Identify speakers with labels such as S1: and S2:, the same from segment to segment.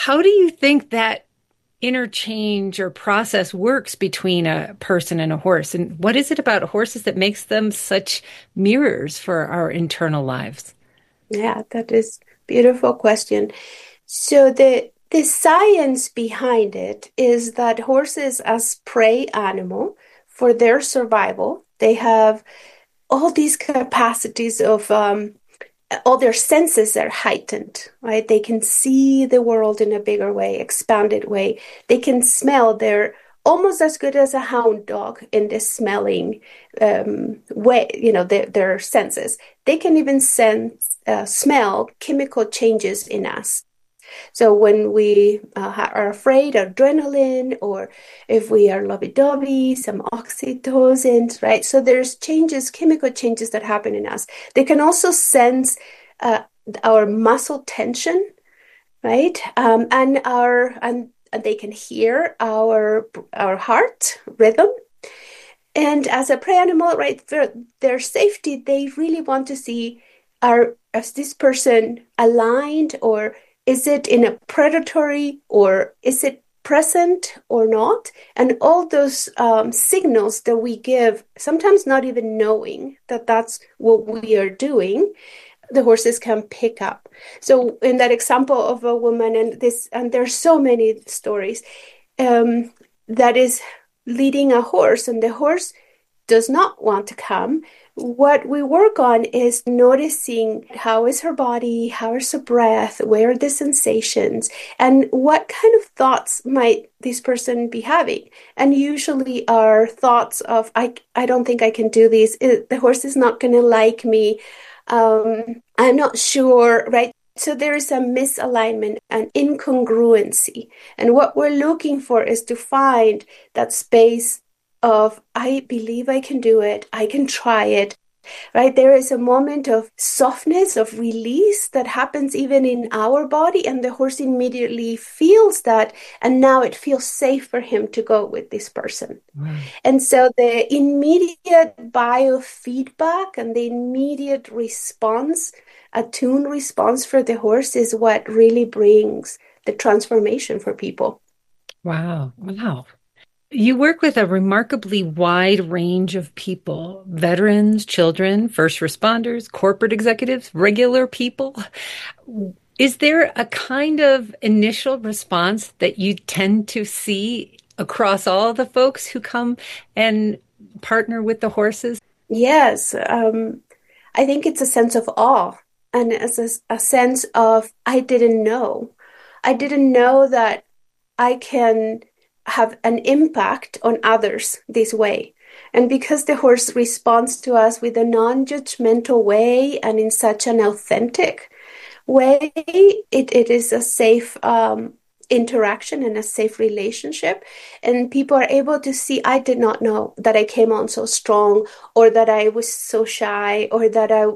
S1: How do you think that interchange or process works between a person and a horse? And what is it about horses that makes them such mirrors for our internal lives?
S2: Yeah, that is beautiful question. So the science behind it is that horses as prey animal for their survival, they have all these capacities of all their senses are heightened, right? They can see the world in a bigger way, expanded way. They can smell. They're almost as good as a hound dog in the smelling way, their senses. They can even smell chemical changes in us. So when we are afraid, adrenaline, or if we are lovey-dovey, some oxytocin, right? So there's changes, chemical changes that happen in us. They can also sense uh, our muscle tension, right? And they can hear our heart rhythm. And as a prey animal, right, for their safety, they really want to see is this person aligned, or is it in a predatory, or is it present or not? And all those signals that we give, sometimes not even knowing that that's what we are doing, the horses can pick up. So in that example of a woman, and there's so many stories, that is leading a horse, and the horse does not want to come. What we work on is noticing how is her body, how is her breath, where are the sensations, and what kind of thoughts might this person be having. And usually our thoughts of, I don't think I can do this. The horse is not going to like me. I'm not sure, right? So there is a misalignment and incongruency. And what we're looking for is to find that space of, I believe I can do it, I can try it, right? There is a moment of softness, of release that happens even in our body, and the horse immediately feels that, and now it feels safe for him to go with this person.
S1: Wow.
S2: And so the immediate biofeedback and the immediate response, attuned response for the horse, is what really brings the transformation for people.
S1: Wow. Wow. You work with a remarkably wide range of people, veterans, children, first responders, corporate executives, regular people. Is there a kind of initial response that you tend to see across all the folks who come and partner with the horses?
S2: Yes, I think it's a sense of awe, and as a sense of, I didn't know. I didn't know that I can have an impact on others this way. And because the horse responds to us with a non-judgmental way and in such an authentic way, it is a safe interaction and a safe relationship. And people are able to see, I did not know that I came on so strong, or that I was so shy, or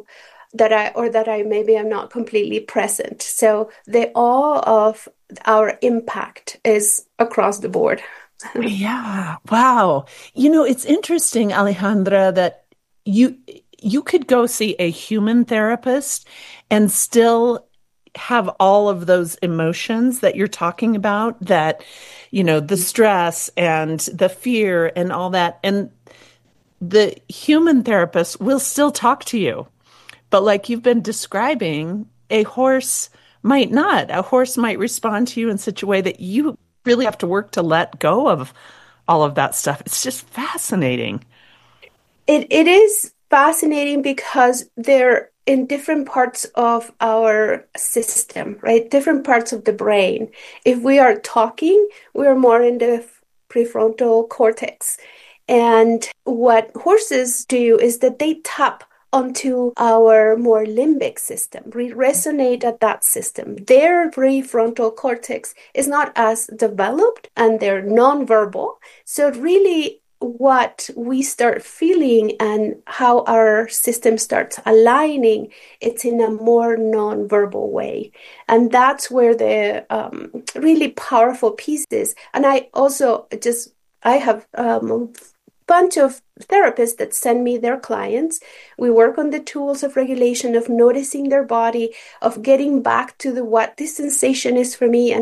S2: that I maybe am not completely present. So the awe of our impact is across the board.
S3: Yeah. Wow. It's interesting, Alejandra, that you you could go see a human therapist and still have all of those emotions that you're talking about, that, the stress and the fear and all that. And the human therapist will still talk to you. But like you've been describing, a horse might not. A horse might respond to you in such a way that you really have to work to let go of all of that stuff. It's just fascinating.
S2: It is fascinating because they're in different parts of our system, right? Different parts of the brain. If we are talking, we're more in the prefrontal cortex. And what horses do is that they tap onto our more limbic system. We resonate at that system. Their prefrontal cortex is not as developed, and they're nonverbal. So really, what we start feeling and how our system starts aligning, it's in a more nonverbal way. And that's where the really powerful piece is. And I have bunch of therapists that send me their clients. We work on the tools of regulation, of noticing their body, of getting back to the what this sensation is for me, and